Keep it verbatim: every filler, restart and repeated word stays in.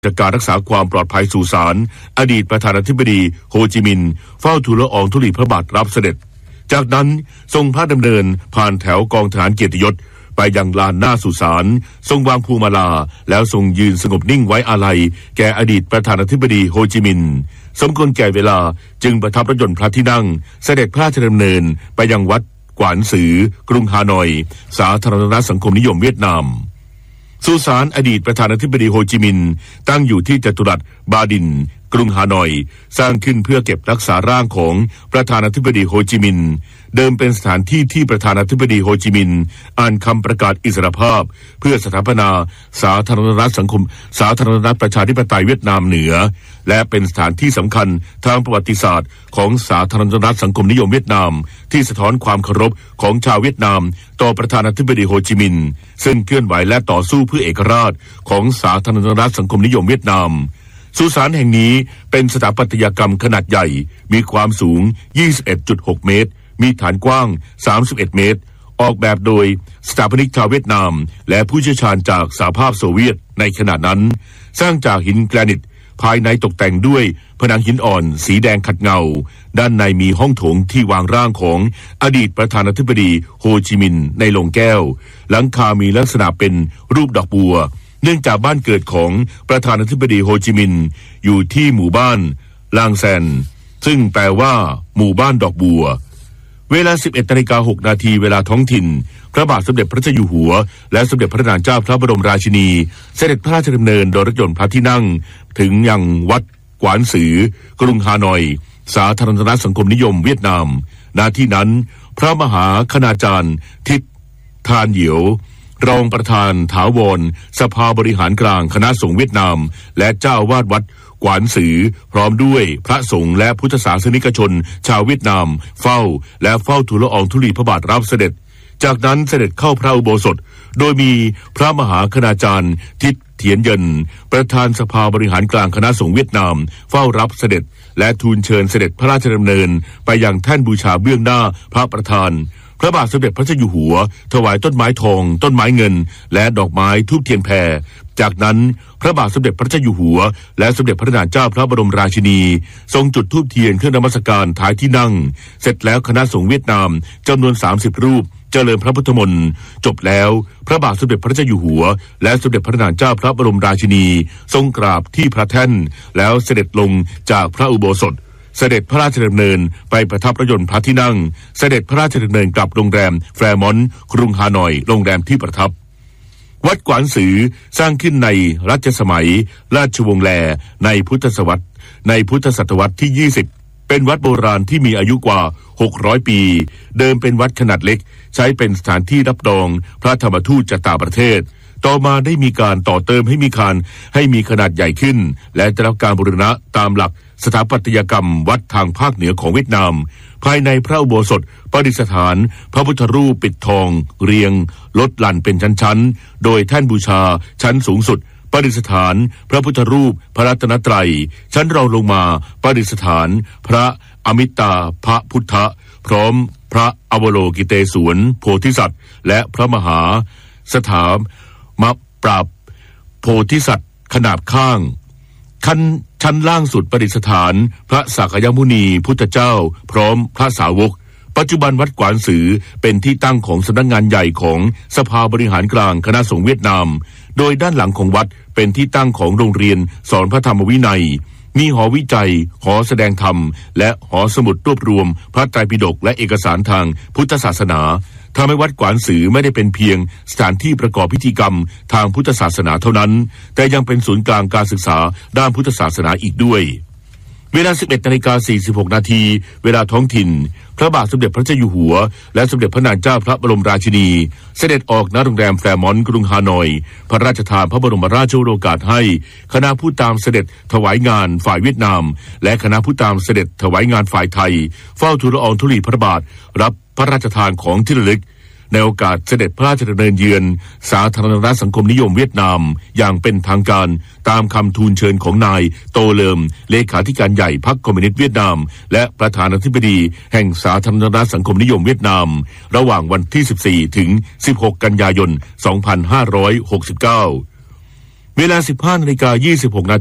จากการรักษาความปลอดภัยสุสานอดีตประธานาธิบดีโฮจิมินห์เฝ้าทูลละอองธุลีพระบาทรับเสด็จจากนั้นทรงพระดำเนินผ่านแถวกองทหารเกียรติยศไปยังลานหน้าสุสานทรงวางพวงมาลาแล้วทรงยืนสงบนิ่งไว้อาลัยแก่อดีตประธานาธิบดีโฮจิมินห์สมควรแก่เวลาจึงประทับรถยนต์พระที่นั่งเสด็จพระราชดำเนินไปยังวัดกวานซือกรุงฮานอยสาธารณรัฐสังคมนิยมเวียดนามสุสานอดีตประธานาธิบดีโฮจิมินห์ตั้งอยู่ที่จัตุรัสบาดินกรุงฮานอยสร้างขึ้นเพื่อเก็บรักษาร่างของประธานาธิบดีโฮจิมินห์เดิมเป็นสถานที่ที่ประธานาธิบดีโฮจิมินห์อ่านคำประกาศอิสรภาพเพื่อสถาปนาสาธารณรัฐสังคมสาธารณรัฐประชาธิปไตยเวียดนามเหนือและเป็นสถานที่สำคัญทางประวัติศาสตร์ของสาธารณรัฐสังคมนิยมเวียดนามที่สะท้อนความเคารพของชาวเวียดนามต่อประธานาธิบดีโฮจิมินห์ซึ่งเคลื่อนไหวและต่อสู้เพื่อเอกราชของสาธารณรัฐสังคมนิยมเวียดนามสุสานแห่งนี้เป็นสถาปัตยกรรมขนาดใหญ่มีความสูง ยี่สิบเอ็ดจุดหก เมตรมีฐานกว้าง สามสิบเอ็ด เมตรออกแบบโดยสถาปนิกชาวเวียดนามและผู้เชี่ยวชาญจากสหภาพโซเวียตในขณะนั้นสร้างจากหินแกรนิตภายในตกแต่งด้วยผนังหินอ่อนสีแดงขัดเงาด้านในมีห้องโถงที่วางร่างของอดีตประธานาธิบดีโฮจิมินห์ในโลงแก้วหลังคามีลักษณะเป็นรูปดอกบัวเนื่องจากบ้านเกิดของประธานาธิบดีโฮจิมินห์อยู่ที่หมู่บ้านลางแซนซึ่งแปลว่าหมู่บ้านดอกบัวเวลา สิบเอ็ดนาฬิกาหกนาทีเวลาท้องถิ่นพระบาทสมเด็จพระเจ้าอยู่หัวและสมเด็จพระนางเจ้าพระบรมราชินีเสด็จพระราชดำเนินโดยรถยนต์พระที่นั่งถึงยังวัดกวานซือกรุงฮานอยสาธารณรัฐสังคมนิยมเวียดนามณที่นั้นพระมหาคณาจารย์ทิศทานเหยียวรองประธานถาวรสภาบริหารกลางคณะสงฆ์เวียดนามและเจ้าวาดวัดกวานซือพร้อมด้วยพระสงฆ์และพุทธศาสนิกชนชาวเวียดนามเฝ้าและเฝ้าทูลละอองธุลีพระบาทรับเสด็จจากนั้นเสด็จเข้าพระอุโบสถโดยมีพระมหาคณาจารย์ทิศเถียนเยินประธานสภาบริหารกลางคณะสงฆ์เวียดนามเฝ้ารับเสด็จและทูลเชิญเสด็จพระราชดำเนินไปยังแท่นบูชาเบื้องหน้าพระประธานพระบาทสมเด็จพระเจ้าอยู่หัวถวายต้นไม้ทองต้นไม้เงินและดอกไม้ธูปเทียนแพรจากนั้นพระบาทสมเด็จพระเจ้าอยู่หัวและสมเด็จพระนางเจ้าพระบรมราชินีทรงจุดธูปเทียนเครื่องนมัสการท้ายที่นั่งเสร็จแล้วคณะสงฆ์เวียดนามจำนวนสามสิบรูปเจริญพระพุทธมนต์จบแล้วพระบาทสมเด็จพระเจ้าอยู่หัวและสมเด็จพระนางเจ้าพระบรมราชินีทรงกราบที่พระแท่นแล้วเสด็จลงจากพระอุโบสถเสด็จพระราชดำเนินไปประทับรถยนต์พระที่นั่งเสด็จพระราชดำเนินกลับโรงแรมแฟร์มอนต์กรุงฮานอยโรงแรมที่ประทับวัดกวานซือสร้างขึ้นในรัชสมัยราชวงศ์แลในพุทธศตวรรษในพุทธศตวรรษที่ยี่สิบเป็นวัดโบราณที่มีอายุกว่าหกร้อยปีเดิมเป็นวัดขนาดเล็กใช้เป็นสถานที่รับรองพระธรรมทูตจากต่างประเทศต่อมาได้มีการต่อเติมให้มีการให้มีขนาดใหญ่ขึ้นและได้รับการบูรณะตามหลักสถาปัตยกรรมวัดทางภาคเหนือของเวียดนามภายในพระอุโบสถประดิษฐานพระพุทธรูปปิดทองเรียงลดหลั่นเป็นชั้นๆโดยแท่นบูชาชั้นสูงสุดประดิษฐานพระพุทธรูปพระรัตนตรัยชั้นรองลงมาประดิษฐานพระอมิตาภพุทธะพร้อมพระอวโลกิเตศวรโพธิสัตว์และพระมหาสถามปราบโพธิสัตว์ขนาดข้างขั้นชั้นล่างสุดประดิษฐานพระสักยมุนีพุทธเจ้าพร้อมพระสาวกปัจจุบันวัดกวานซือเป็นที่ตั้งของสำนักงานใหญ่ของสภาบริหารกลางคณะสงฆ์เวียดนามโดยด้านหลังของวัดเป็นที่ตั้งของโรงเรียนสอนพระธรรมวินัยมีหอวิจัยหอแสดงธรรมและหอสมุดรวบรวมพระไตรปิฎกและเอกสารทางพุทธศาสนาทำให้วัดกวานซือไม่ได้เป็นเพียงสถานที่ประกอบพิธีกรรมทางพุทธศาสนาเท่านั้นแต่ยังเป็นศูนย์กลางการศึกษาด้านพุทธศาสนาอีกด้วยเวลา สิบเอ็ดนาฬิกาสี่สิบหกนาทีเวลาท้องถิ่นพระบาทสมเด็จพระเจ้าอยู่หัวและสมเด็จพระนางเจ้าพระบรมราชินีเสด็จออกณโรงแรมแฟร์มอนต์กรุงฮานอยพระราชทานพระบรมราชโองการให้คณะผู้ตามเสด็จถวายงานฝ่ายเวียดนามและคณะผู้ตามเสด็จถวายงานฝ่ายไทยเฝ้าทูลละอองธุลีพระบาทรับพระราชทานของที่ระลึกในโอกาสเสด็จพระราชดำเนินเยือนสาธารณรัฐสังคมนิยมเวียดนามอย่างเป็นทางการตามคำทูลเชิญของนายโตเลิมเลขาธิการใหญ่พรรคคอมมิวนิสต์เวียดนามและประธานาธิบดีแห่งสาธารณรัฐสังคมนิยมเวียดนามระหว่างวันที่สิบสี่ถึงสิบหกกันยายนสองพันห้าร้อยหกสิบเก้าเวลา สิบห้านาฬิกายี่สิบหกนาที